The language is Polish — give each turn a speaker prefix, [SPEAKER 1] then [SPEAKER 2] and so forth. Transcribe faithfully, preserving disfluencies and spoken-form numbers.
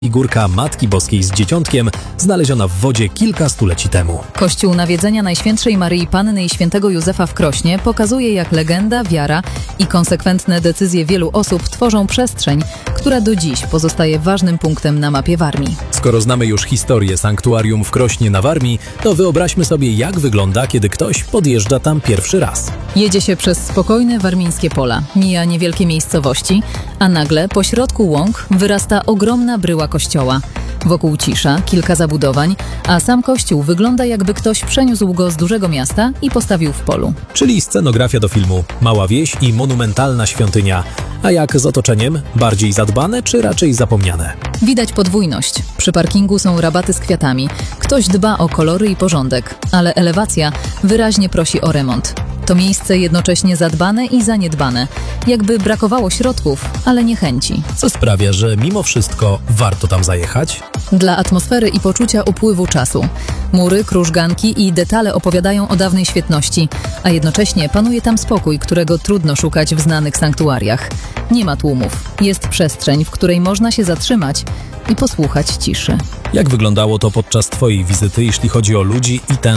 [SPEAKER 1] Figurka Matki Boskiej z Dzieciątkiem, znaleziona w wodzie kilka stuleci temu.
[SPEAKER 2] Kościół Nawiedzenia Najświętszej Maryi Panny i Świętego Józefa w Krośnie pokazuje, jak legenda, wiara i konsekwentne decyzje wielu osób tworzą przestrzeń, która do dziś pozostaje ważnym punktem na mapie Warmii.
[SPEAKER 1] Skoro znamy już historię sanktuarium w Krośnie na Warmii, to wyobraźmy sobie, jak wygląda, kiedy ktoś podjeżdża tam pierwszy raz.
[SPEAKER 2] Jedzie się przez spokojne warmińskie pola, mija niewielkie miejscowości, a nagle po środku łąk wyrasta ogromna bryła kościoła. Wokół cisza, kilka zabudowań, a sam kościół wygląda, jakby ktoś przeniósł go z dużego miasta i postawił w polu.
[SPEAKER 1] Czyli scenografia do filmu. Mała wieś i monumentalna świątynia. A jak z otoczeniem? Bardziej zadbane czy raczej zapomniane?
[SPEAKER 2] Widać podwójność. Przy parkingu są rabaty z kwiatami. Ktoś dba o kolory i porządek, ale elewacja wyraźnie prosi o remont. To miejsce jednocześnie zadbane i zaniedbane. Jakby brakowało środków, ale nie chęci.
[SPEAKER 1] Co sprawia, że mimo wszystko warto tam zajechać?
[SPEAKER 2] Dla atmosfery i poczucia upływu czasu. Mury, krużganki i detale opowiadają o dawnej świetności, a jednocześnie panuje tam spokój, którego trudno szukać w znanych sanktuariach. Nie ma tłumów. Jest przestrzeń, w której można się zatrzymać i posłuchać ciszy.
[SPEAKER 1] Jak wyglądało to podczas Twojej wizyty, jeśli chodzi o ludzi i tę